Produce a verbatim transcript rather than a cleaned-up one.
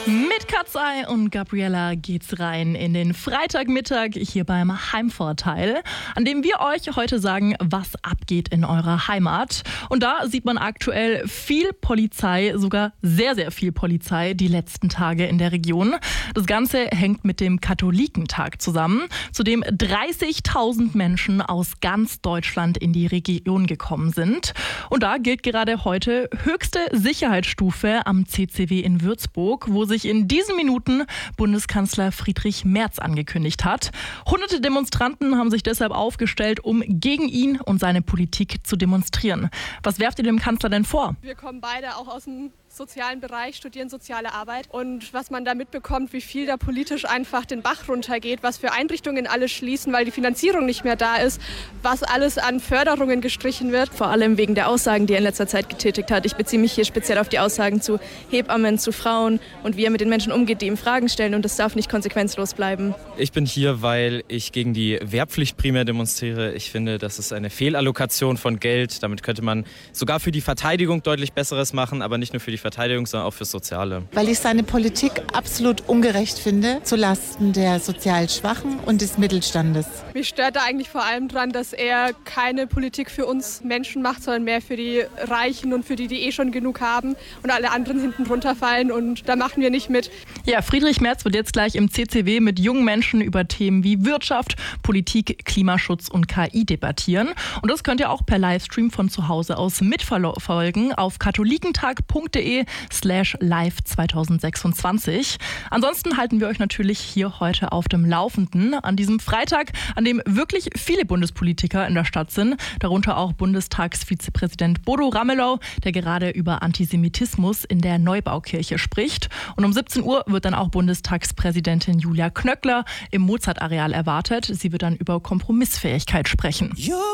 Mit Katzei und Gabriella geht's rein in den Freitagmittag hier beim Heimvorteil, an dem wir euch heute sagen, was abgeht in eurer Heimat. Und da sieht man aktuell viel Polizei, sogar sehr, sehr viel Polizei die letzten Tage in der Region. Das Ganze hängt mit dem Katholikentag zusammen, zu dem dreißigtausend Menschen aus ganz Deutschland in die Region gekommen sind. Und da gilt gerade heute höchste Sicherheitsstufe am C C W in Würzburg, wo sich in diesen Minuten Bundeskanzler Friedrich Merz angekündigt hat. Hunderte Demonstranten haben sich deshalb aufgestellt, um gegen ihn und seine Politik zu demonstrieren. Was werft ihr dem Kanzler denn vor? Wir kommen beide auch aus dem sozialen Bereich, studieren soziale Arbeit. Und was man da mitbekommt, wie viel da politisch einfach den Bach runtergeht, was für Einrichtungen alles schließen, weil die Finanzierung nicht mehr da ist, was alles an Förderungen gestrichen wird. Vor allem wegen der Aussagen, die er in letzter Zeit getätigt hat. Ich beziehe mich hier speziell auf die Aussagen zu Hebammen, zu Frauen und wie er mit den Menschen umgeht, die ihm Fragen stellen. Und das darf nicht konsequenzlos bleiben. Ich bin hier, weil ich gegen die Wehrpflicht primär demonstriere. Ich finde, das ist eine Fehlallokation von Geld. Damit könnte man sogar für die Verteidigung deutlich Besseres machen, aber nicht nur für die Verteidigung, sondern auch fürs Soziale. Weil ich seine Politik absolut ungerecht finde, zulasten der sozial Schwachen und des Mittelstandes. Mich stört da eigentlich vor allem dran, dass er keine Politik für uns Menschen macht, sondern mehr für die Reichen und für die, die eh schon genug haben und alle anderen hinten runterfallen, und da machen wir nicht mit. Ja, Friedrich Merz wird jetzt gleich im C C W mit jungen Menschen über Themen wie Wirtschaft, Politik, Klimaschutz und K I debattieren. Und das könnt ihr auch per Livestream von zu Hause aus mitverfolgen auf katholikentag.de slash live zweitausendsechsundzwanzig. Ansonsten halten wir euch natürlich hier heute auf dem Laufenden an diesem Freitag, an dem wirklich viele Bundespolitiker in der Stadt sind, darunter auch Bundestagsvizepräsident Bodo Ramelow, der gerade über Antisemitismus in der Neubaukirche spricht. Und um siebzehn Uhr wird dann auch Bundestagspräsidentin Julia Knöckler im Mozart-Areal erwartet. Sie wird dann über Kompromissfähigkeit sprechen.